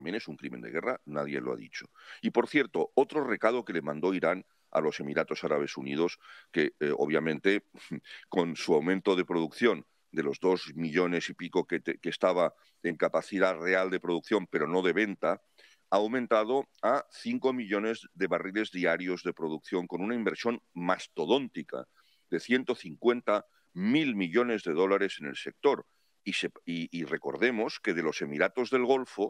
también es un crimen de guerra, nadie lo ha dicho. Y por cierto, otro recado que le mandó Irán a los Emiratos Árabes Unidos, que obviamente con su aumento de producción de los 2 millones y pico que estaba en capacidad real de producción, pero no de venta, ha aumentado a 5 millones de barriles diarios de producción, con una inversión mastodóntica de 150.000 millones de dólares en el sector. Y recordemos que de los Emiratos del Golfo,